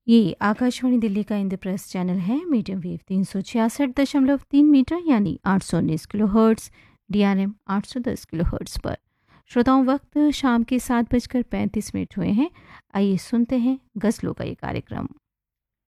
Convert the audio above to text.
ये आकाशवाणी दिल्ली का इंद्रप्रस्थ चैनल है। मीडियम वेव 366.3 मीटर यानी 819 kilo hertz, DRM 810 kilo hertz पर। श्रोताओं, वक्त शाम के 7:35 हुए हैं। आइए सुनते हैं गज़लों का ये कार्यक्रम।